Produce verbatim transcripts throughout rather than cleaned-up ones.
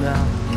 Ja.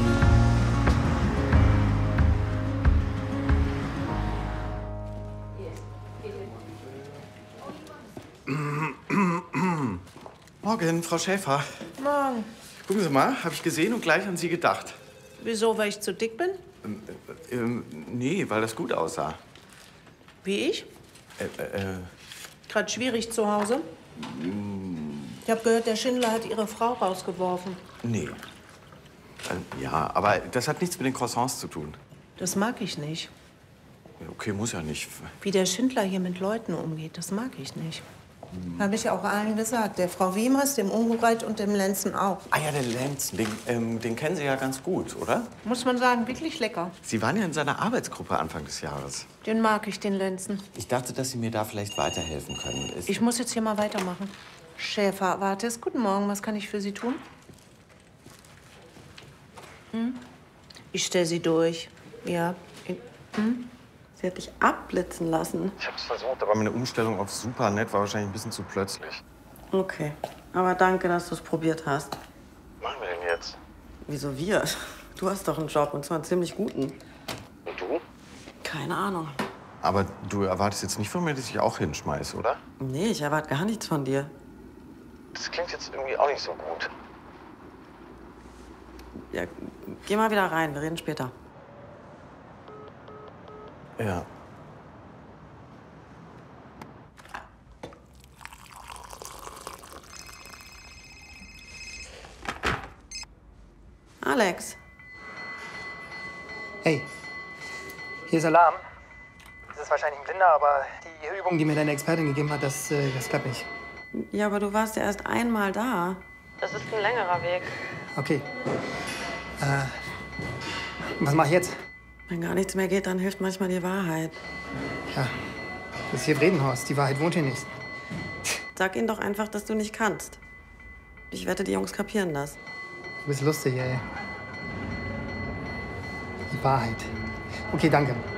Morgen, Frau Schäfer. Morgen. Gucken Sie mal, habe ich gesehen und gleich an Sie gedacht. Wieso, weil ich zu dick bin? Ähm, äh, ähm, nee, weil das gut aussah. Wie ich? Äh, äh, Gerade schwierig zu Hause? Ich habe gehört, der Schindler hat Ihre Frau rausgeworfen. nee. Äh, ja, aber das hat nichts mit den Croissants zu tun. Das mag ich nicht. Okay, muss ja nicht. Wie der Schindler hier mit Leuten umgeht, das mag ich nicht. Habe ich auch allen gesagt. Der Frau Wiemers, dem Ungereit und dem Lenzen auch. Ah ja, der Lenzen, den, ähm, den kennen Sie ja ganz gut, oder? Muss man sagen, wirklich lecker. Sie waren ja in seiner Arbeitsgruppe Anfang des Jahres. Den mag ich, den Lenzen. Ich dachte, dass Sie mir da vielleicht weiterhelfen können. Ist Ich muss jetzt hier mal weitermachen. Schäfer, Wartes, guten Morgen. Was kann ich für Sie tun? Hm? Ich stelle Sie durch. Ja. Hm? Sie hat dich abblitzen lassen. Ich hab's versucht, aber meine Umstellung auf Supernet war wahrscheinlich ein bisschen zu plötzlich. Okay, aber danke, dass du es probiert hast. Was machen wir denn jetzt? Wieso wir? Du hast doch einen Job, und zwar einen ziemlich guten. Und du? Keine Ahnung. Aber du erwartest jetzt nicht von mir, dass ich auch hinschmeiß, oder? Nee, ich erwarte gar nichts von dir. Das klingt jetzt irgendwie auch nicht so gut. Ja, geh mal wieder rein, wir reden später. Ja. Alex. Hey, hier ist Alarm. Das ist wahrscheinlich ein Blinder, aber die Übung, die mir deine Expertin gegeben hat, das, äh, das klappt nicht. Ja, aber du warst ja erst einmal da. Das ist ein längerer Weg. Okay. Äh, was mache ich jetzt? Wenn gar nichts mehr geht, dann hilft manchmal die Wahrheit. Ja, das ist hier Bredenhorst. Die Wahrheit wohnt hier nicht. Sag ihnen doch einfach, dass du nicht kannst. Ich wette, die Jungs kapieren das. Du bist lustig, ey. Die Wahrheit. Okay, danke.